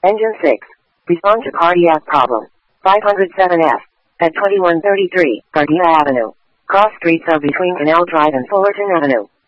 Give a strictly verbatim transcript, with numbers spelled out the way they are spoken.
Engine six. Respond to cardiac problem. five oh seven F. At twenty-one thirty-three, Gardena Avenue. Cross streets are between Canal Drive and Fullerton Avenue.